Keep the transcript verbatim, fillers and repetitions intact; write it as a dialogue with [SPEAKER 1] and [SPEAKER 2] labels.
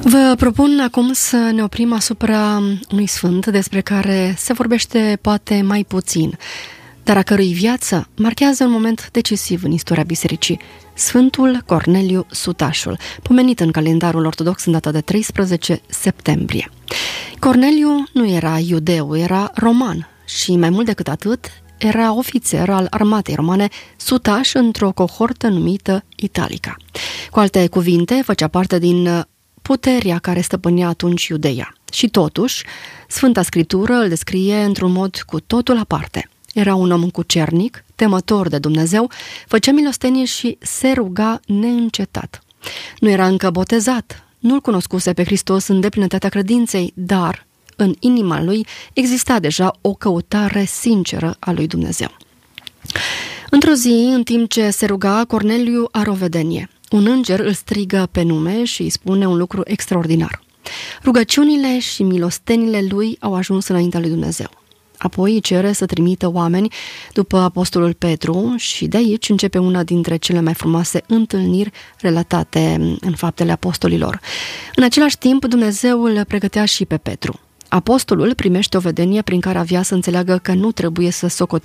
[SPEAKER 1] Vă propun acum să ne oprim asupra unui sfânt despre care se vorbește poate mai puțin, dar a cărui viață marchează un moment decisiv în istoria bisericii, Sfântul Corneliu Sutașul, pomenit în calendarul ortodox în data de treisprezece septembrie. Corneliu nu era iudeu, era roman și, mai mult decât atât, era ofițer al armatei romane, sutaș într-o cohortă numită Italica. Cu alte cuvinte, făcea parte din puterea care stăpânea atunci Iudeia. Și totuși, Sfânta Scriptură îl descrie într-un mod cu totul aparte. Era un om cucernic, temător de Dumnezeu, făcea milostenie și se ruga neîncetat. Nu era încă botezat, nu-L cunoscuse pe Hristos în deplinătatea credinței, dar în inima lui exista deja o căutare sinceră a lui Dumnezeu. Într-o zi, în timp ce se ruga, Corneliu are o vedenie. Un înger îl strigă pe nume și îi spune un lucru extraordinar. Rugăciunile și milostenile lui au ajuns înaintea lui Dumnezeu. Apoi îi cere să trimită oameni după apostolul Petru și de aici începe una dintre cele mai frumoase întâlniri relatate în Faptele Apostolilor. În același timp, Dumnezeu îl pregătea și pe Petru. Apostolul primește o vedenie prin care avea să înțeleagă că nu trebuie să socotească